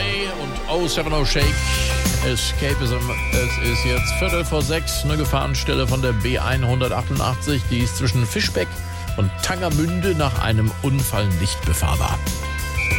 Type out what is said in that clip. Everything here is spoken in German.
Ray und 070 Shake. Escapism. Es ist jetzt 6:15, eine Gefahrenstelle von der B188, die ist zwischen Fischbeck und Tangermünde nach einem Unfall nicht befahrbar.